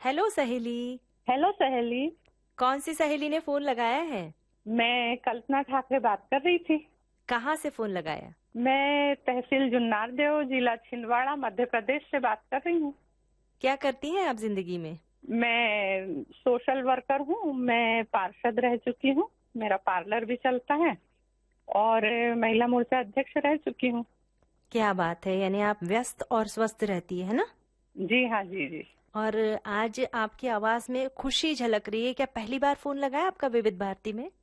Hello सहेली। Hello सहेली। कौन सी सहेली ने फोन लगाया है? मैं कल्पना ठाकरे बात कर रही थी। कहाँ से फोन लगाया? मैं तहसील जुन्नार देव, जिला छिंदवाड़ा, मध्य प्रदेश से बात कर रही हूँ। क्या करती हैं आप जिंदगी में? मैं सोशल वर्कर हूँ। मैं पार्षद रह चुकी हूँ। मेरा पार्लर भी चलता है और महिला मोर्चा अध्यक्ष रह चुकी हूँ। क्या बात है, यानी आप व्यस्त और स्वस्थ रहती है ना? जी हाँ, जी जी। और आज आपकी आवाज में खुशी झलक रही है। क्या पहली बार फोन लगाया आपका विविध भारती में?